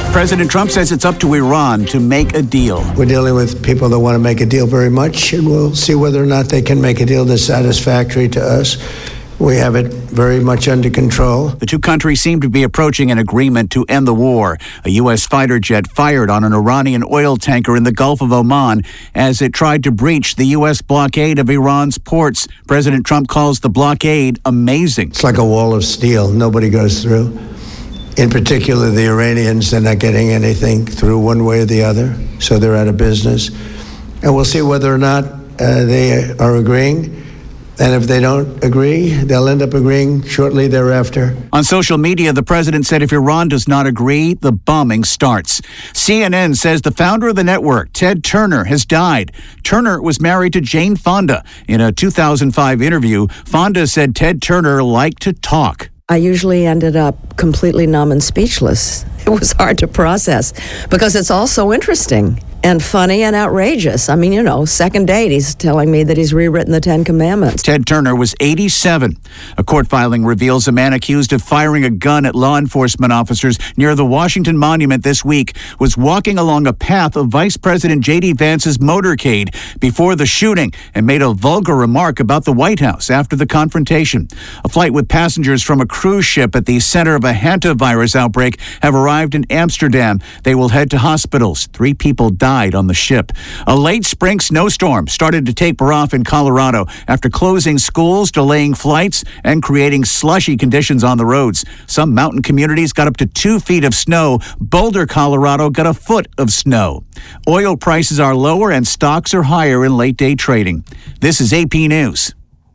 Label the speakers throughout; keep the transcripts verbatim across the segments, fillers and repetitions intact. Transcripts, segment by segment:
Speaker 1: President Trump says it's up to Iran to make a deal.
Speaker 2: We're dealing with people that want to make a deal very much, and we'll see whether or not they can make a deal that's satisfactory to us. We have it very much under control.
Speaker 1: The two countries seem to be approaching an agreement to end the war. A U S fighter jet fired on an Iranian oil tanker in the Gulf of Oman as it tried to breach the U S blockade of Iran's ports. President Trump calls the blockade amazing.
Speaker 2: It's like a wall of steel. Nobody goes through. In particular, the Iranians, they're not getting anything through one way or the other, so they're out of business. And we'll see whether or not uh, they are agreeing. And if they don't agree, they'll end up agreeing shortly thereafter.
Speaker 1: On social media, the president said if Iran does not agree, the bombing starts. C N N says the founder of the network, Ted Turner, has died. Turner was married to Jane Fonda. In a two thousand five interview, Fonda said Ted Turner liked to talk.
Speaker 3: I usually ended up completely numb and speechless. It was hard to process because it's all so interesting and funny and outrageous. I mean, you know, second date, he's telling me that he's rewritten the Ten Commandments.
Speaker 1: Ted Turner was eighty-seven. A court filing reveals a man accused of firing a gun at law enforcement officers near the Washington Monument this week was walking along a path of Vice President J D. Vance's motorcade before the shooting and made a vulgar remark about the White House after the confrontation. A flight with passengers from a cruise ship at the center of a hantavirus outbreak have arrived in Amsterdam. They will head to hospitals. Three people died on the ship. A late spring snowstorm started to taper off in Colorado after closing schools, delaying flights, and creating slushy conditions on the roads. Some mountain communities got up to two feet of snow. Boulder, Colorado got a foot of snow. Oil prices are lower and stocks are higher in late-day trading. This is A P News.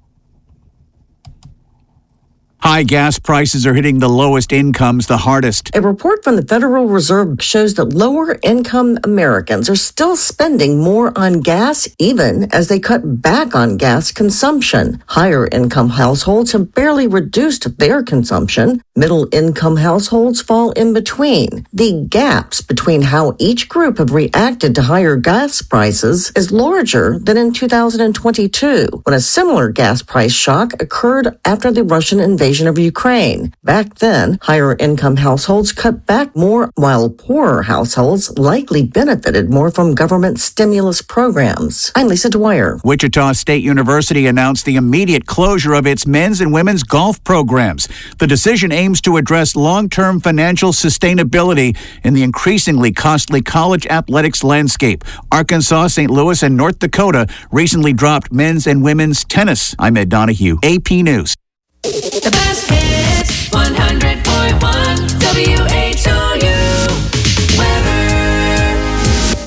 Speaker 1: High gas prices are hitting the lowest incomes the hardest.
Speaker 4: A report from the Federal Reserve shows that lower-income Americans are still spending more on gas, even as they cut back on gas consumption. Higher-income households have barely reduced their consumption. Middle-income households fall in between. The gaps between how each group have reacted to higher gas prices is larger than in two thousand twenty-two, when a similar gas price shock occurred after the Russian invasion of Ukraine. Back then, higher-income households cut back more, while poorer households likely benefited more from government stimulus programs. I'm Lisa Dwyer.
Speaker 1: Wichita State University announced the immediate closure of its men's and women's golf programs. The decision aims to address long-term financial sustainability in the increasingly costly college athletics landscape. Arkansas, Saint Louis, and North Dakota recently dropped men's and women's tennis. I'm Ed Donahue, A P News.
Speaker 5: The best hits, one hundred point one W H O U weather.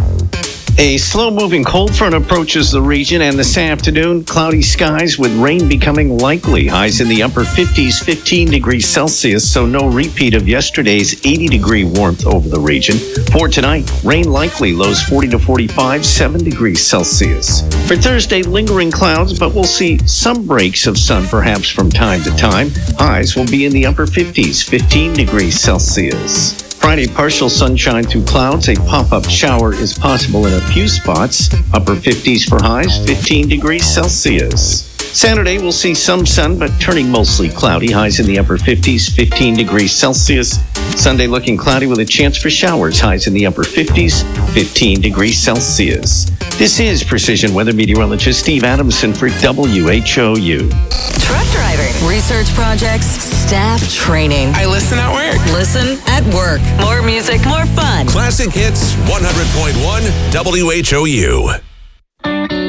Speaker 6: A slow-moving cold front approaches the region, and this afternoon, cloudy skies with rain becoming likely. Highs in the upper fifties, fifteen degrees Celsius, so no repeat of yesterday's eighty degree warmth over the region. For tonight, rain likely, lows forty to forty-five, seven degrees Celsius. For Thursday, lingering clouds, but we'll see some breaks of sun perhaps from time to time. Highs will be in the upper fifties, fifteen degrees Celsius. Friday, partial sunshine through clouds. A pop-up shower is possible in a few spots. Upper fifties for highs, fifteen degrees Celsius. Saturday, we'll see some sun, but turning mostly cloudy. Highs in the upper fifties, fifteen degrees Celsius. Sunday looking cloudy with a chance for showers. Highs in the upper fifties, fifteen degrees Celsius. This is Precision Weather Meteorologist Steve Adamson for W H O U.
Speaker 5: Truck driving, research projects, staff training.
Speaker 7: I listen at work.
Speaker 5: Listen at work. More music, more fun.
Speaker 7: Classic Hits one hundred point one W H O U.